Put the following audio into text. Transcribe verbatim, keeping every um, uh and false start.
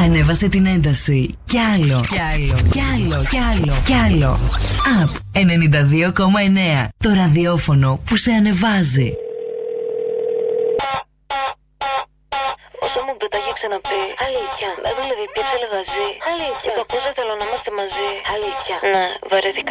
Ανέβασε την ένταση. Κι άλλο, κι άλλο, κι άλλο, κι άλλο, κι άλλο. Up ενενήντα δύο κόμμα εννέα. Το ραδιόφωνο που σε ανεβάζει. Όσο μου το έχει ξαναπεί. Αλήθεια. Με δούλευε, πίεψε λεγαζί. Αλήθεια. Και παππούς δεν θέλω να είμαστε μαζί. Αλήθεια. Ναι, βαρέθηκα